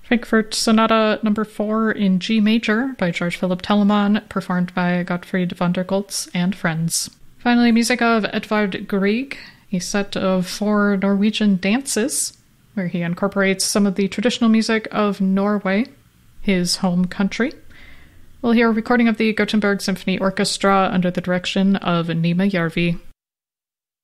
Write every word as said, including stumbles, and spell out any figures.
Frankfurt Sonata number four in G major by George Philipp Telemann, performed by Gottfried van der Goltz and friends. Finally, music of Edvard Grieg, a set of four Norwegian dances, where he incorporates some of the traditional music of Norway, his home country. We'll hear a recording of the Gothenburg Symphony Orchestra under the direction of Nima Järvi.